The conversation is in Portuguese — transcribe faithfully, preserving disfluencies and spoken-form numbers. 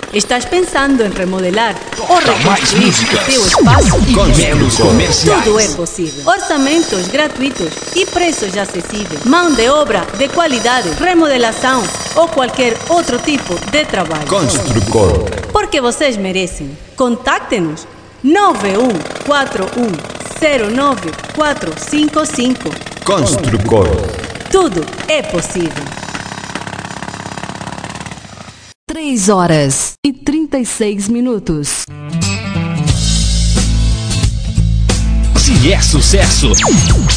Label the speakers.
Speaker 1: Estás pensando em remodelar ou
Speaker 2: mais
Speaker 1: reconstruir
Speaker 2: músicas.
Speaker 1: o teu espaço?
Speaker 2: Com menos comerciais.
Speaker 1: Tudo é possível. Orçamentos gratuitos e preços acessíveis. Mão de obra de qualidade, remodelação ou qualquer outro tipo de trabalho.
Speaker 2: Construcor.
Speaker 1: Porque vocês merecem. Contacte-nos nove um quatro um zero nove quatro cinco cinco.
Speaker 2: Construcor.
Speaker 1: Tudo é possível.
Speaker 3: três horas e trinta e seis minutos.
Speaker 2: Se é sucesso,